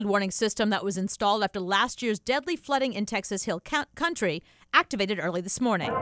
Warning system that was installed after last year's deadly flooding in Texas Hill Country activated early this morning.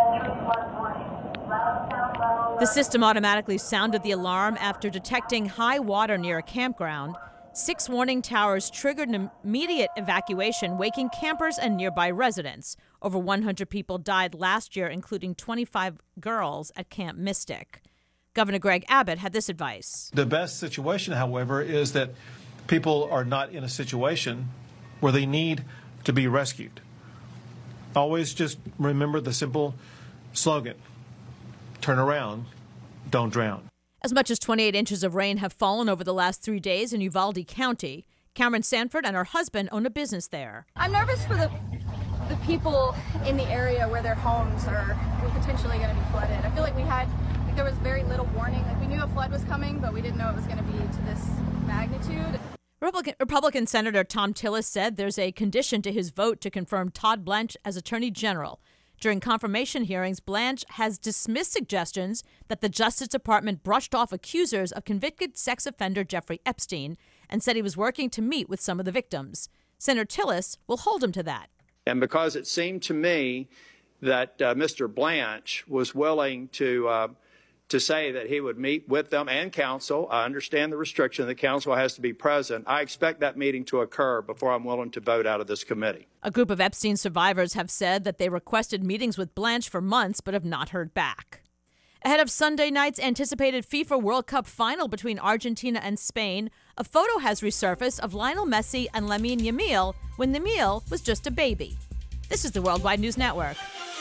The system automatically sounded the alarm after detecting high water near a campground. 6 warning towers triggered an immediate evacuation, waking campers and nearby residents. Over 100 people died last year, including 25 girls at Camp Mystic. Governor Greg Abbott had this advice. The best situation, however, is that people are not in a situation where they need to be rescued. Always just remember the simple slogan, turn around, don't drown. As much as 28 inches of rain have fallen over the last 3 days in Uvalde County. Cameron Sanford and her husband own a business there. I'm nervous for the people in the area where their homes are potentially going to be flooded. I feel like there was very little warning. Like, we knew a flood was coming, but we didn't know it was going to be to this magnitude. Republican Senator Thom Tillis said there's a condition to his vote to confirm Todd Blanche as Attorney General. During confirmation hearings, Blanche has dismissed suggestions that the Justice Department brushed off accusers of convicted sex offender Jeffrey Epstein and said he was working to meet with some of the victims. Senator Tillis will hold him to that. And because it seemed to me that Mr. Blanche was willing to say that he would meet with them and counsel. I understand the restriction. The counsel has to be present. I expect that meeting to occur before I'm willing to vote out of this committee. A group of Epstein survivors have said that they requested meetings with Blanche for months but have not heard back. Ahead of Sunday night's anticipated FIFA World Cup final between Argentina and Spain, a photo has resurfaced of Lionel Messi and Lamine Yamal when Yamal was just a baby. This is the Worldwide News Network.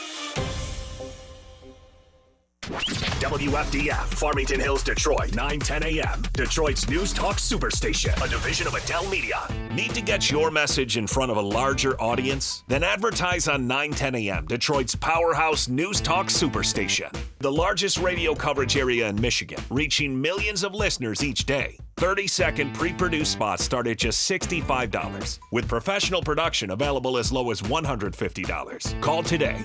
WFDF, Farmington Hills, Detroit, 9:10 a.m. Detroit's News Talk Superstation, a division of Adele Media. Need to get your message in front of a larger audience? Then advertise on 9:10 a.m. Detroit's powerhouse News Talk Superstation, the largest radio coverage area in Michigan, reaching millions of listeners each day. 30-second pre-produced spots start at just $65, with professional production available as low as $150. Call today,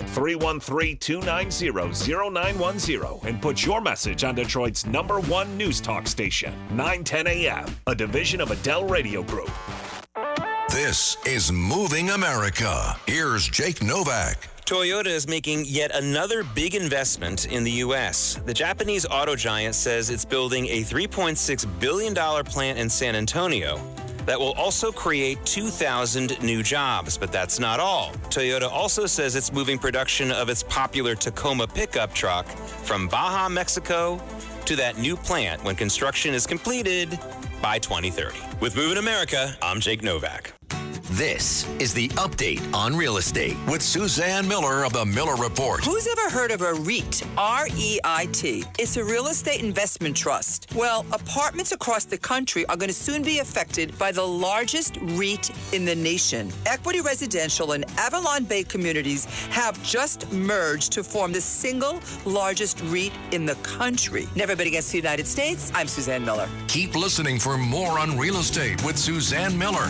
313-290-0910, and put your message on Detroit's #1 news talk station, 9:10 a.m., a division of Adele Radio Group. This is Moving America. Here's Jake Novak. Toyota is making yet another big investment in the U.S. The Japanese auto giant says it's building a $3.6 billion plant in San Antonio that will also create 2,000 new jobs. But that's not all. Toyota also says it's moving production of its popular Tacoma pickup truck from Baja, Mexico, to that new plant when construction is completed by 2030. With Moving America, I'm Jake Novak. This is the Update on Real Estate with Suzanne Miller of the Miller Report. Who's ever heard of a REIT? R-E-I-T. It's a real estate investment trust. Well, apartments across the country are going to soon be affected by the largest REIT in the nation. Equity Residential and Avalon Bay Communities have just merged to form the single largest REIT in the country. Never been against the United States. I'm Suzanne Miller. Keep listening for more on real estate with Suzanne Miller.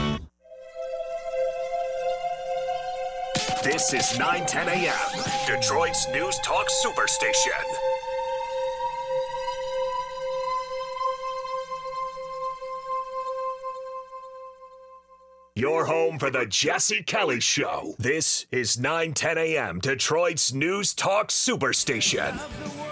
This is 9:10 a.m., Detroit's News Talk Superstation. Your home for the Jesse Kelly Show. This is 9:10 a.m., Detroit's News Talk Superstation.